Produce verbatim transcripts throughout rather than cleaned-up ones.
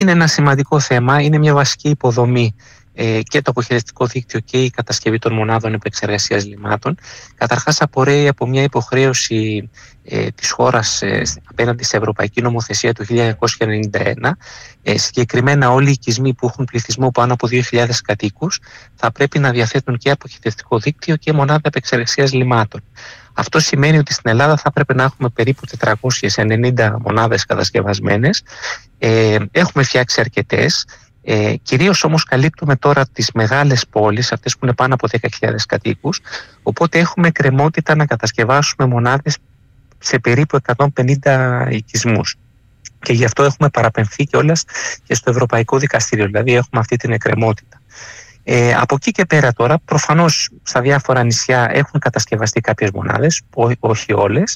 Είναι ένα σημαντικό θέμα, είναι μια βασική υποδομή ε, και το αποχαιρετικό δίκτυο και η κατασκευή των μονάδων επεξεργασίας λιμάτων. Καταρχάς απορρέει από μια υποχρέωση ε, της χώρας ε, απέναντι σε Ευρωπαϊκή Νομοθεσία του χίλια εννιακόσια ενενήντα ένα. Ε, συγκεκριμένα όλοι οι οικισμοί που έχουν πληθυσμό πάνω από δύο χιλιάδες κατοίκους θα πρέπει να διαθέτουν και αποχαιρετικό δίκτυο και μονάδα επεξεργασίας λιμάτων. Αυτό σημαίνει ότι στην Ελλάδα θα πρέπει να έχουμε περίπου τετρακόσιες ενενήντα μονάδες κατασκευασμένες. Ε, έχουμε φτιάξει αρκετές. Ε, κυρίως όμως καλύπτουμε τώρα τις μεγάλες πόλεις, αυτές που είναι πάνω από δέκα χιλιάδες κατοίκους, οπότε έχουμε κρεμότητα να κατασκευάσουμε μονάδες σε περίπου εκατόν πενήντα οικισμούς. Και γι' αυτό έχουμε παραπεμφθεί κιόλας και στο Ευρωπαϊκό Δικαστήριο, δηλαδή έχουμε αυτή την εκκρεμότητα. Ε, από εκεί και πέρα τώρα, προφανώς στα διάφορα νησιά έχουν κατασκευαστεί κάποιες μονάδες, ό, όχι όλες.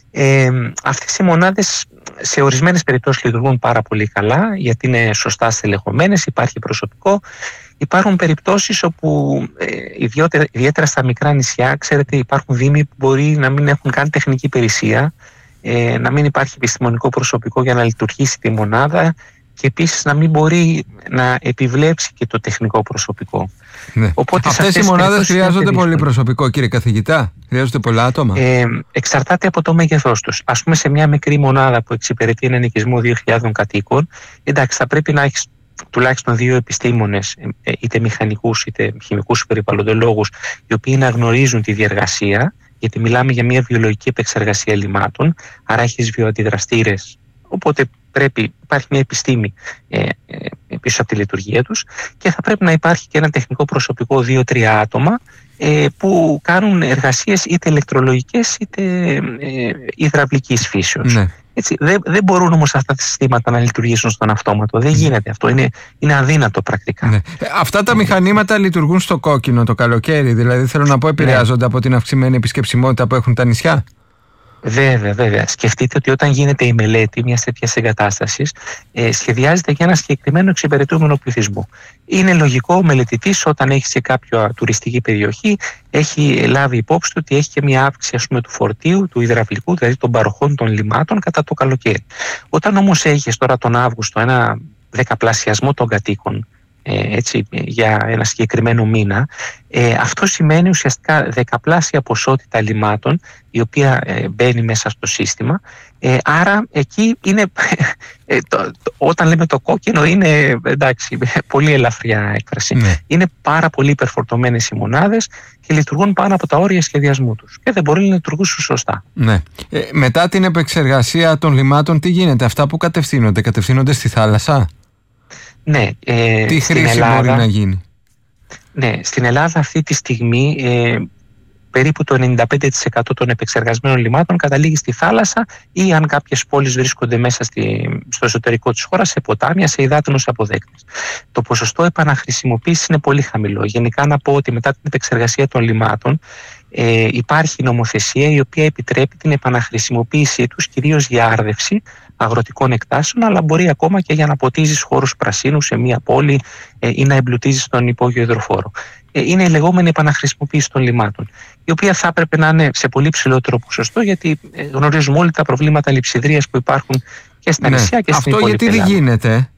Ε, αυτές οι μονάδες σε ορισμένες περιπτώσεις λειτουργούν πάρα πολύ καλά, γιατί είναι σωστά στελεχωμένες, υπάρχει προσωπικό. Υπάρχουν περιπτώσεις όπου ε, ιδιότερα, ιδιαίτερα στα μικρά νησιά, ξέρετε, υπάρχουν δήμοι που μπορεί να μην έχουν καν τεχνική υπηρεσία, ε, να μην υπάρχει επιστημονικό προσωπικό για να λειτουργήσει τη μονάδα και επίσης να μην μπορεί να επιβλέψει και το τεχνικό προσωπικό. Ναι. Οπότε, αυτές, αυτές οι μονάδες χρειάζονται πολύ προσωπικό, κύριε καθηγητά? Χρειάζονται πολλά άτομα? Ε, εξαρτάται από το μέγεθός τους. Ας πούμε, σε μια μικρή μονάδα που εξυπηρετεί έναν οικισμό δύο χιλιάδων κατοίκων, εντάξει, θα πρέπει να έχεις τουλάχιστον δύο επιστήμονες, είτε μηχανικούς είτε χημικούς περιβαλλοντολόγους, οι οποίοι να γνωρίζουν τη διεργασία, γιατί μιλάμε για μια βιολογική επεξεργασία λιμάτων, άρα έχεις βιοαντιδραστήρες. Οπότε πρέπει, υπάρχει μια επιστήμη ε, ε, πίσω από τη λειτουργία τους, και θα πρέπει να υπάρχει και ένα τεχνικό προσωπικό δύο τρία άτομα ε, που κάνουν εργασίες είτε ηλεκτρολογικές είτε ε, υδραυλικής φύσεως. Ναι. Έτσι, δεν, δεν μπορούν όμως αυτά τα συστήματα να λειτουργήσουν στον αυτόματο. Δεν γίνεται αυτό. Είναι, είναι αδύνατο πρακτικά. Ναι. Αυτά τα μηχανήματα λειτουργούν στο κόκκινο το καλοκαίρι? Δηλαδή, θέλω να πω, επηρεάζονται ναι. από την αυξημένη επισκεψιμότητα που έχουν τα νησιά? Βέβαια, βέβαια. Σκεφτείτε ότι όταν γίνεται η μελέτη μιας τέτοιας εγκατάστασης, ε, σχεδιάζεται για ένα συγκεκριμένο εξυπηρετούμενο πληθυσμό. Είναι λογικό ο μελετητής, όταν έχει σε κάποια τουριστική περιοχή, έχει λάβει υπόψη του ότι έχει και μια αύξηση, ας πούμε, του φορτίου, του υδραυλικού, δηλαδή των παροχών των λιμάτων κατά το καλοκαίρι. Όταν όμως έχεις τώρα τον Αύγουστο ένα δεκαπλασιασμό των κατοίκων, έτσι, για ένα συγκεκριμένο μήνα, ε, αυτό σημαίνει ουσιαστικά δεκαπλάσια ποσότητα λιμάτων η οποία ε, μπαίνει μέσα στο σύστημα, ε, άρα εκεί είναι ε, το, το, όταν λέμε το κόκκινο είναι, εντάξει, πολύ ελαφριά έκφραση. Ναι. Είναι πάρα πολύ υπερφορτωμένες οι μονάδες και λειτουργούν πάνω από τα όρια σχεδιασμού τους και δεν μπορεί να λειτουργήσουν σωστά. Ναι. Ε, μετά την επεξεργασία των λιμάτων τι γίνεται? Αυτά που κατευθύνονται, κατευθύνονται στη θάλασσα? Ναι, ε, τι χρήση Ελλάδα, μπορεί να γίνει? Ναι, στην Ελλάδα αυτή τη στιγμή ε, περίπου το ενενήντα πέντε τοις εκατό των επεξεργασμένων λιμάτων καταλήγει στη θάλασσα, ή αν κάποιες πόλεις βρίσκονται μέσα στη, στο εσωτερικό της χώρας, σε ποτάμια, σε υδάτινους αποδέκτες. Το ποσοστό επαναχρησιμοποίησης είναι πολύ χαμηλό. Γενικά να πω ότι μετά την επεξεργασία των λιμάτων ε, υπάρχει νομοθεσία η οποία επιτρέπει την επαναχρησιμοποίησή τους, κυρίως για άρδευση αγροτικών εκτάσεων, αλλά μπορεί ακόμα και για να ποτίζεις χώρους πρασίνου σε μια πόλη ε, ή να εμπλουτίζεις τον υπόγειο υδροφόρο. Ε, είναι η λεγόμενη επαναχρησιμοποίηση των λιμάτων, η οποία θα έπρεπε να είναι σε πολύ ψηλότερο ποσοστό, γιατί ε, γνωρίζουμε όλοι τα προβλήματα λειψιδρίας που υπάρχουν και στα ναι. νησιά και στην υπόλοιπη Ελλάδα. Αυτό γιατί δεν γίνεται?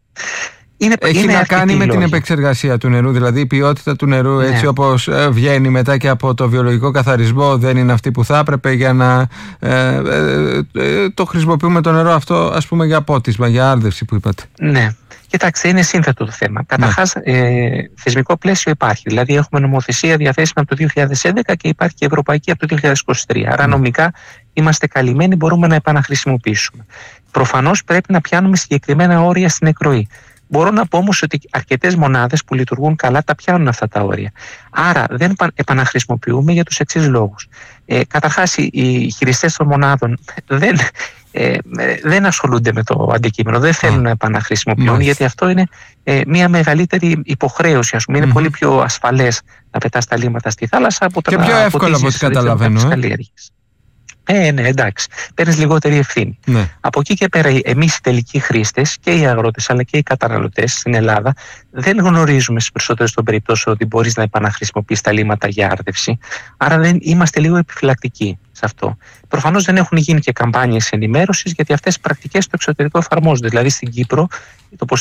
Είναι, Έχει είναι να κάνει με λόγια. την επεξεργασία του νερού, δηλαδή η ποιότητα του νερού, ναι. έτσι όπως βγαίνει μετά και από το βιολογικό καθαρισμό, δεν είναι αυτή που θα έπρεπε για να ε, ε, ε, το χρησιμοποιούμε το νερό αυτό, ας πούμε, για πότισμα, για άρδευση που είπατε. Ναι. Κοιτάξτε, είναι σύνθετο το θέμα. Καταρχάς, ναι. ε, θεσμικό πλαίσιο υπάρχει. Δηλαδή, έχουμε νομοθεσία διαθέσιμη από το δύο χιλιάδες έντεκα και υπάρχει και ευρωπαϊκή από το δύο χιλιάδες είκοσι τρία. Άρα, ναι. νομικά είμαστε καλυμμένοι, μπορούμε να επαναχρησιμοποιήσουμε. Προφανώς πρέπει να πιάνουμε συγκεκριμένα όρια στην εκροή. Μπορώ να πω όμως ότι αρκετές μονάδες που λειτουργούν καλά τα πιάνουν αυτά τα όρια. Άρα δεν επαναχρησιμοποιούμε για τους εξής λόγους. Ε, καταρχάς, οι, οι χειριστές των μονάδων δεν, ε, δεν ασχολούνται με το αντικείμενο, δεν θέλουν mm. να επαναχρησιμοποιούν, mm. γιατί αυτό είναι ε, μια μεγαλύτερη υποχρέωση. Ας πούμε. Είναι mm. πολύ πιο ασφαλές να πετάς τα λίμματα στη θάλασσα από το και να πιο εύκολο από ό,τι καταλαβαίνω. Ε. Ε, ναι, εντάξει. Παίρνεις λιγότερη ευθύνη. Ναι. Από εκεί και πέρα, εμείς οι τελικοί χρήστες και οι αγρότες αλλά και οι καταναλωτές στην Ελλάδα δεν γνωρίζουμε στις περισσότερες των περιπτώσεων ότι μπορείς να επαναχρησιμοποιείς τα λίμματα για άρδευση. Άρα δεν είμαστε λίγο επιφυλακτικοί σε αυτό. Προφανώς δεν έχουν γίνει και καμπάνιες ενημέρωσης, γιατί αυτές οι πρακτικές στο εξωτερικό εφαρμόζονται. Δηλαδή στην Κύπρο το